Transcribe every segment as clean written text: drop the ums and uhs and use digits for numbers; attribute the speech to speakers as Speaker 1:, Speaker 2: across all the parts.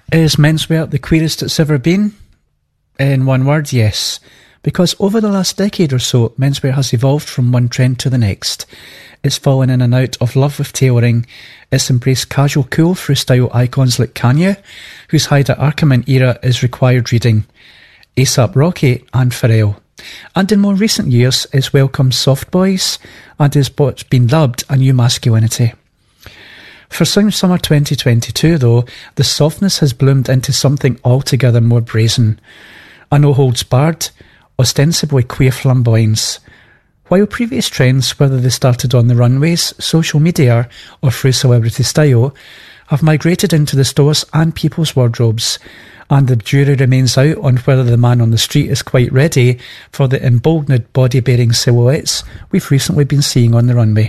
Speaker 1: Is menswear the queerest it's ever been? In one word, yes. Because over the last decade or so, menswear has evolved from one trend to the next. It's fallen in and out of love with tailoring. It's embraced casual cool through style icons like Kanye, whose Hyde Ackerman era is required reading, A$AP Rocky and Pharrell. And in more recent years, it's welcomed soft boys and is what's been dubbed a new masculinity. For summer 2022, though, the softness has bloomed into something altogether more brazen. A no-holds-barred, ostensibly queer flamboyance. While previous trends, whether they started on the runways, social media, or through celebrity style, have migrated into the stores and people's wardrobes, and the jury remains out on whether the man on the street is quite ready for the emboldened body-bearing silhouettes we've recently been seeing on the runway.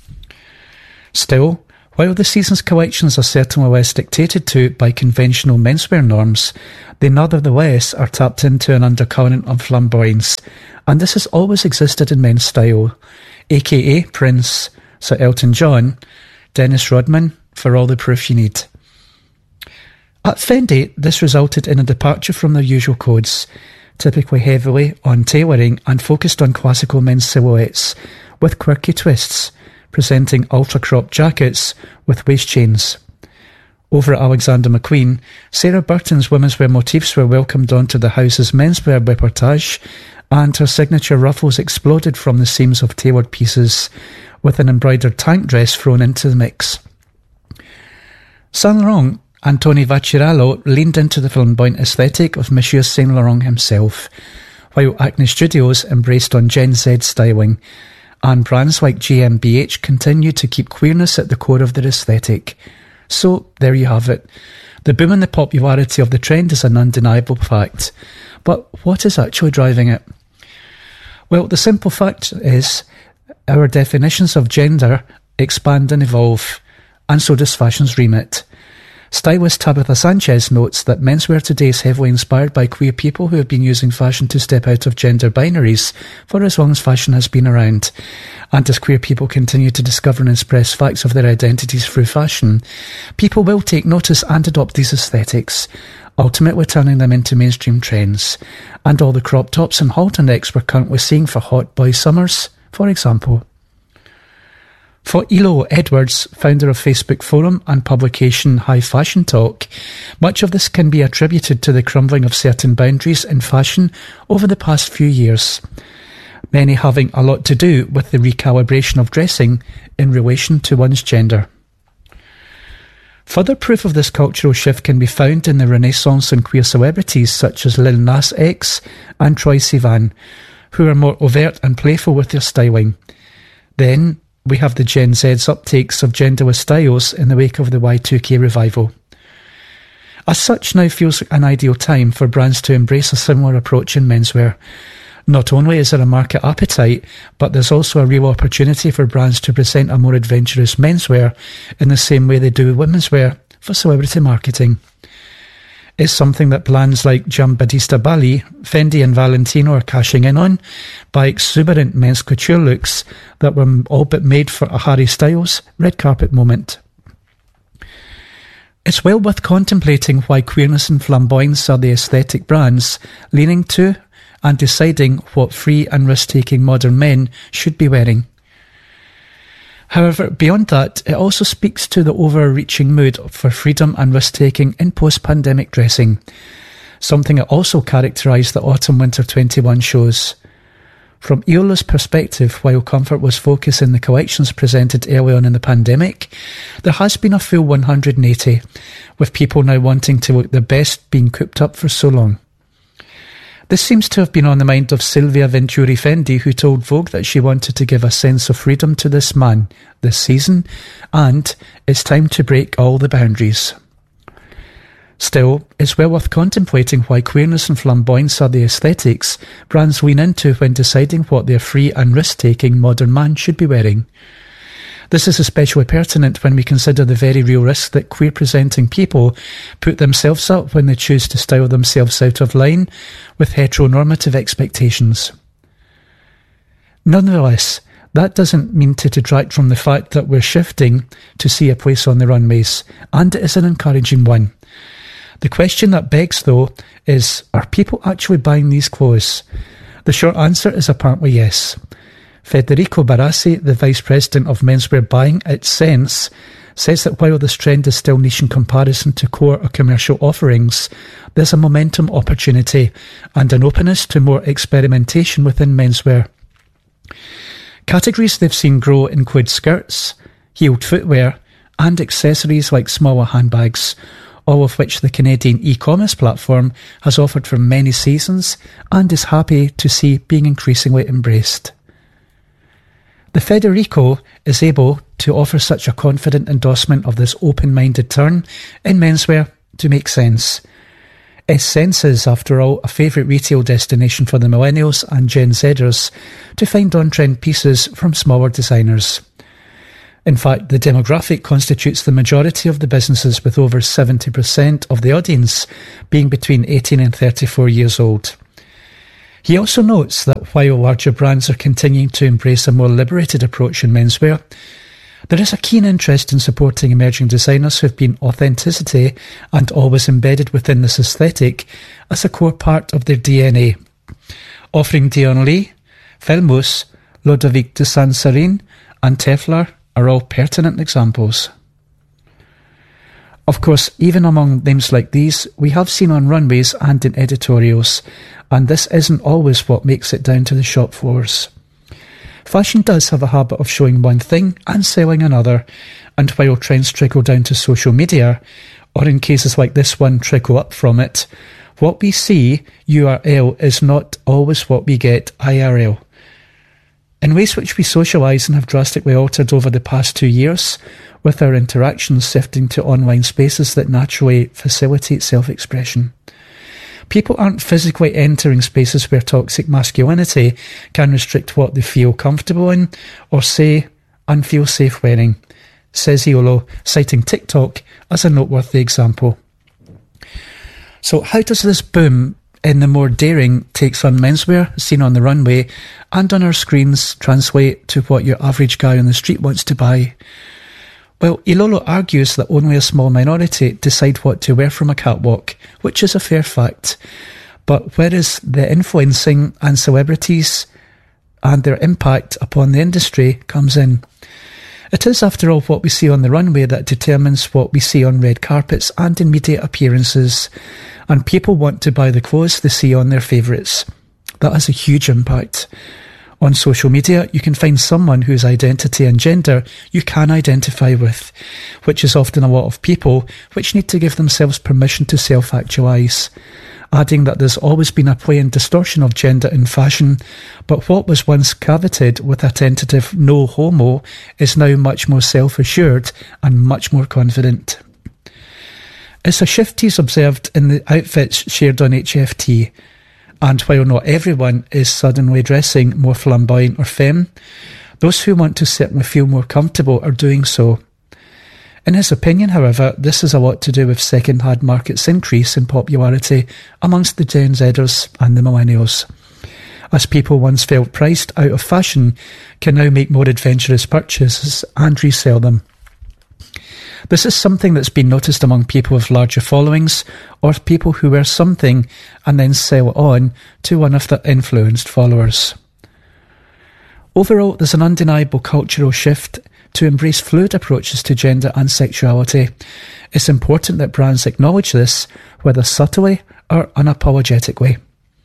Speaker 1: Still, while the season's collections are certainly less dictated to by conventional menswear norms, they nevertheless are tapped into an undercurrent of flamboyance, and this has always existed in men's style, aka Prince, Sir Elton John, Dennis Rodman, for all the proof you need. At Fendi, this resulted in a departure from their usual codes, typically heavily on tailoring and focused on classical men's silhouettes, with quirky twists, presenting ultra-cropped jackets with waist chains. Over at Alexander McQueen, Sarah Burton's womenswear motifs were welcomed onto the house's menswear reportage, and her signature ruffles exploded from the seams of tailored pieces, with an embroidered tank dress thrown into the mix. Saint Laurent and Tony Vaccarello leaned into the flamboyant aesthetic of Monsieur Saint Laurent himself, while Acne Studios embraced on Gen Z styling, and brands like GmbH continue to keep queerness at the core of their aesthetic. So, there you have it. The boom in the popularity of the trend is an undeniable fact. But what is actually driving it? Well, the simple fact is, our definitions of gender expand and evolve, and so does fashion's remit. Stylist Tabitha Sanchez notes that menswear today is heavily inspired by queer people who have been using fashion to step out of gender binaries for as long as fashion has been around. And as queer people continue to discover and express facts of their identities through fashion, people will take notice and adopt these aesthetics, ultimately turning them into mainstream trends. And all the crop tops and halter necks we're currently seeing for hot boy summers, for example. For Elo Edwards, founder of Facebook forum and publication High Fashion Talk, much of this can be attributed to the crumbling of certain boundaries in fashion over the past few years, many having a lot to do with the recalibration of dressing in relation to one's gender. Further proof of this cultural shift can be found in the renaissance in queer celebrities such as Lil Nas X and Troye Sivan, who are more overt and playful with their styling. Then we have the Gen Z's uptakes of genderless styles in the wake of the Y2K revival. As such, now feels an ideal time for brands to embrace a similar approach in menswear. Not only is there a market appetite, but there's also a real opportunity for brands to present a more adventurous menswear in the same way they do womenswear for celebrity marketing. It's something that brands like Giambattista Bali, Fendi and Valentino are cashing in on by exuberant men's couture looks that were all but made for a Harry Styles red carpet moment. It's well worth contemplating why queerness and flamboyance are the aesthetic brands leaning to and deciding what free and risk-taking modern men should be wearing. However, beyond that, it also speaks to the overreaching mood for freedom and risk-taking in post-pandemic dressing, something that also characterised the Autumn-Winter 21 shows. From Eola's perspective, while comfort was focused in the collections presented early on in the pandemic, there has been a full 180, with people now wanting to look the best being cooped up for so long. This seems to have been on the mind of Silvia Venturi Fendi, who told Vogue that she wanted to give a sense of freedom to this man this season, and it's time to break all the boundaries. Still, it's well worth contemplating why queerness and flamboyance are the aesthetics brands lean into when deciding what their free and risk-taking modern man should be wearing. This is especially pertinent when we consider the very real risk that queer-presenting people put themselves up when they choose to style themselves out of line with heteronormative expectations. Nonetheless, that doesn't mean to detract from the fact that we're shifting to see a place on the runways, and it is an encouraging one. The question that begs, though, is, are people actually buying these clothes? The short answer is apparently yes. Federico Barassi, the Vice President of Menswear Buying at Sense, says that while this trend is still niche in comparison to core or commercial offerings, there's a momentum opportunity and an openness to more experimentation within menswear. Categories they've seen grow include skirts, heeled footwear, and accessories like smaller handbags, all of which the Canadian e-commerce platform has offered for many seasons and is happy to see being increasingly embraced. The Federico is able to offer such a confident endorsement of this open-minded turn in menswear to make sense. Sense is, after all, a favourite retail destination for the millennials and Gen Zers to find on-trend pieces from smaller designers. In fact, the demographic constitutes the majority of the businesses, with over 70% of the audience being between 18 and 34 years old. He also notes that while larger brands are continuing to embrace a more liberated approach in menswear, there is a keen interest in supporting emerging designers who have been authenticity and always embedded within this aesthetic as a core part of their DNA. Offering Dion Lee, Filmus, Ludovic de Saint-Serine and Teflar are all pertinent examples. Of course, even among names like these, we have seen on runways and in editorials, and this isn't always what makes it down to the shop floors. Fashion does have a habit of showing one thing and selling another, and while trends trickle down to social media, or in cases like this one trickle up from it, what we see URL is not always what we get IRL. In ways which we socialise and have drastically altered over the past 2 years, with our interactions shifting to online spaces that naturally facilitate self-expression. People aren't physically entering spaces where toxic masculinity can restrict what they feel comfortable in or say and feel safe wearing, says Iolo, citing TikTok as a noteworthy example. So how does this boom in the more daring takes on menswear seen on the runway and on our screens translate to what your average guy on the street wants to buy? Well, Ilolo argues that only a small minority decide what to wear from a catwalk, which is a fair fact. But where is the influencing and celebrities and their impact upon the industry comes in? It is, after all, what we see on the runway that determines what we see on red carpets and in media appearances, and people want to buy the clothes they see on their favourites. That has a huge impact. On social media, you can find someone whose identity and gender you can identify with, which is often a lot of people which need to give themselves permission to self-actualise. Adding that there's always been a plain distortion of gender in fashion, but what was once coveted with a tentative no homo is now much more self-assured and much more confident. It's a shift he's observed in the outfits shared on HFT. And while not everyone is suddenly dressing more flamboyant or femme, those who want to certainly feel more comfortable are doing so. In his opinion, however, this has a lot to do with second-hand market's increase in popularity amongst the Gen Zers and the millennials, as people once felt priced out of fashion can now make more adventurous purchases and resell them. This is something that's been noticed among people with larger followings, or people who wear something and then sell it on to one of their influenced followers. Overall, there's an undeniable cultural shift to embrace fluid approaches to gender and sexuality. It's important that brands acknowledge this, whether subtly or unapologetically.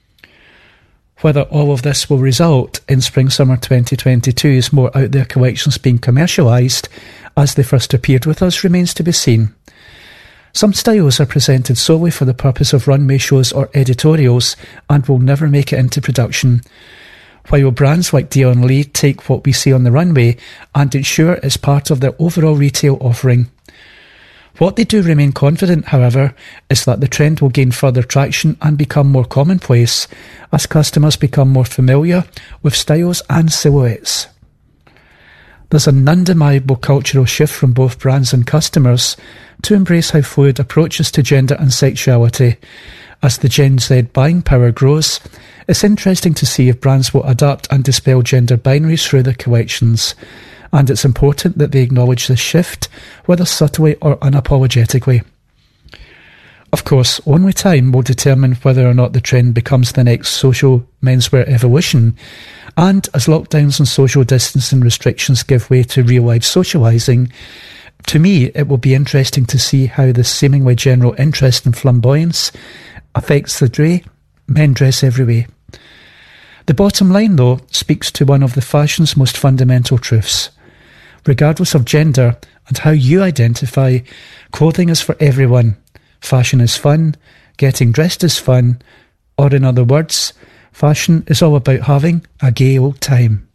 Speaker 1: Whether all of this will result in Spring-Summer 2022's more out-there collections being commercialised as they first appeared with us remains to be seen. Some styles are presented solely for the purpose of runway shows or editorials and will never make it into production, while brands like Dion Lee take what we see on the runway and ensure it's part of their overall retail offering. What they do remain confident, however, is that the trend will gain further traction and become more commonplace as customers become more familiar with styles and silhouettes. There's an undeniable cultural shift from both brands and customers to embrace how fluid approaches to gender and sexuality. As the Gen Z buying power grows, it's interesting to see if brands will adapt and dispel gender binaries through their collections. And it's important that they acknowledge this shift, whether subtly or unapologetically. Of course, only time will determine whether or not the trend becomes the next social menswear evolution, and as lockdowns and social distancing restrictions give way to real-life socialising, to me it will be interesting to see how the seemingly general interest in flamboyance affects the way men dress every way. The bottom line, though, speaks to one of the fashion's most fundamental truths. Regardless of gender and how you identify, clothing is for everyone. Fashion is fun, getting dressed is fun, or in other words, fashion is all about having a gay old time.